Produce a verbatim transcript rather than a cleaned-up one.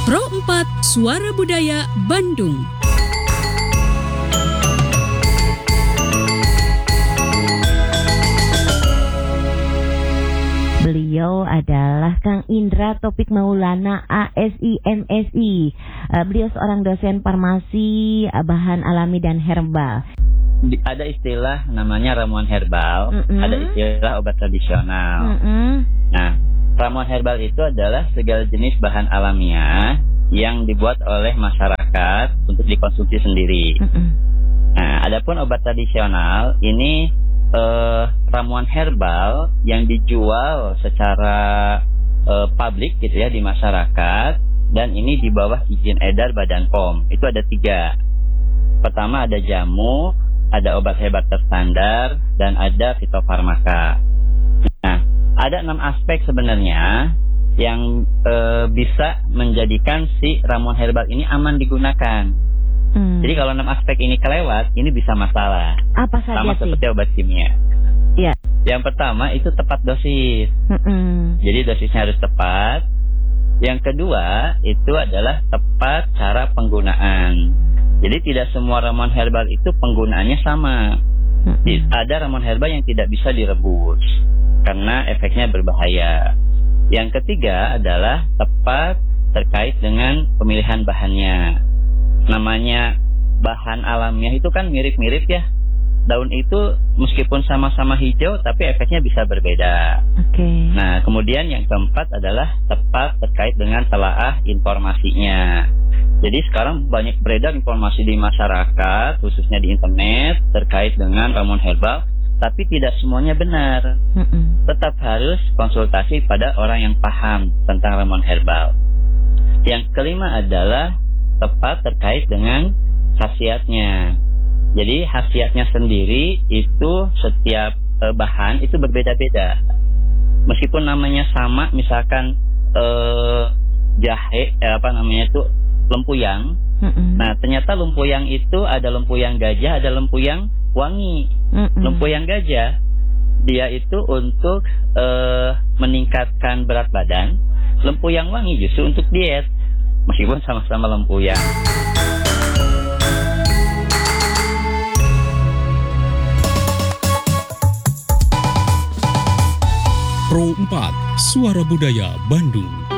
Pro empat Suara Budaya Bandung. Beliau adalah Kang Indra Taufik Maulana, A S I M Si. Uh, beliau seorang dosen farmasi, uh, bahan alami dan herbal. Ada istilah namanya ramuan herbal, mm-hmm. ada istilah obat tradisional. Mm-hmm. Nah, ramuan herbal itu adalah segala jenis bahan alamiah yang dibuat oleh masyarakat untuk dikonsumsi sendiri. Mm-hmm. Nah, adapun obat tradisional ini Uh, ramuan herbal yang dijual secara uh, publik gitu ya di masyarakat, dan ini di bawah izin edar Badan P O M. Itu ada tiga. Pertama ada jamu, ada obat herbal terstandar, dan ada fitofarmaka. Nah, ada enam aspek sebenarnya yang uh, bisa menjadikan si ramuan herbal ini aman digunakan. Hmm. Jadi kalau enam aspek ini kelewat, ini bisa masalah. Apa saja sama sih? Seperti obat kimia. Ya. Yang pertama itu tepat dosis. Mm-mm. Jadi dosisnya harus tepat. Yang kedua itu adalah tepat cara penggunaan. Jadi tidak semua ramuan herbal itu penggunaannya sama. Mm-mm. Ada ramuan herbal yang tidak bisa direbus karena efeknya berbahaya. Yang ketiga adalah tepat terkait dengan pemilihan bahannya. Namanya bahan alamiah itu kan mirip-mirip ya. Daun itu meskipun sama-sama hijau tapi efeknya bisa berbeda. Oke. Okay. Nah, kemudian yang keempat adalah tepat terkait dengan telaah informasinya. Jadi sekarang banyak beredar informasi di masyarakat, khususnya di internet terkait dengan ramuan herbal, tapi tidak semuanya benar. Mm-mm. Tetap harus konsultasi pada orang yang paham tentang ramuan herbal. Yang kelima adalah tepat terkait dengan khasiatnya. Jadi khasiatnya sendiri itu setiap e, bahan itu berbeda-beda. Meskipun namanya sama, misalkan e, jahe, eh, apa namanya itu lempuyang. Mm-mm. Nah ternyata lempuyang itu ada lempuyang gajah, ada lempuyang wangi. Mm-mm. Lempuyang gajah dia itu untuk e, meningkatkan berat badan. Lempuyang wangi justru untuk diet. Meskipun sama-sama lempuyang. Pro empat Suara Budaya Bandung.